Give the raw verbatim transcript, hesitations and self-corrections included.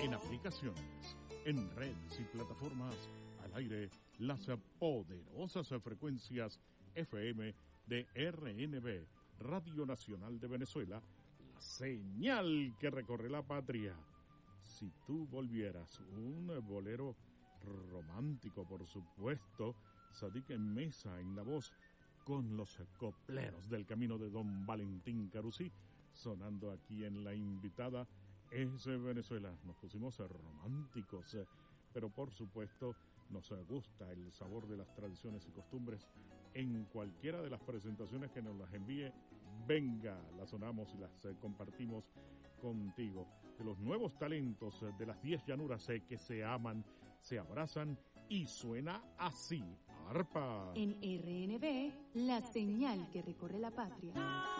en aplicaciones, en redes y plataformas, al aire, las poderosas frecuencias F M de R N B, Radio Nacional de Venezuela, la señal que recorre la patria. Si tú volvieras, un bolero romántico, por supuesto, Sadiq en Mesa en la voz, con los copleros del camino de don Valentín Carusí, sonando aquí en La Invitada es Venezuela. Nos pusimos románticos, pero por supuesto nos gusta el sabor de las tradiciones y costumbres. En cualquiera de las presentaciones que nos las envíe, venga, las sonamos y las eh, compartimos contigo. De los nuevos talentos de las diez llanuras eh, que se aman, se abrazan y suena así, arpa. En R N B, la señal que recorre la patria.